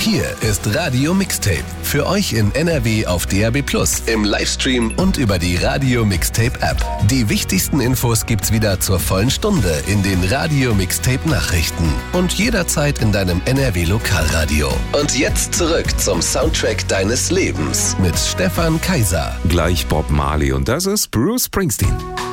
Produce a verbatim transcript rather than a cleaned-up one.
Hier ist Radio Mixtape. Für euch in N R W auf D A B plus, im Livestream und über die Radio Mixtape App. Die wichtigsten Infos gibt's wieder zur vollen Stunde in den Radio Mixtape Nachrichten und jederzeit in deinem N R W Lokalradio. Und jetzt zurück zum Soundtrack deines Lebens mit Stefan Kaiser. Gleich Bob Marley und das ist Bruce Springsteen.